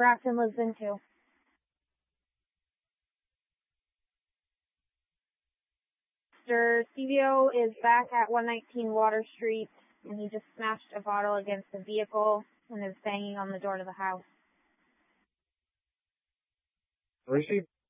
Grafton lives in too. Mr. Stevio is back at 119 Water Street, and he just smashed a bottle against a vehicle and is banging on the door to the house. Where is he?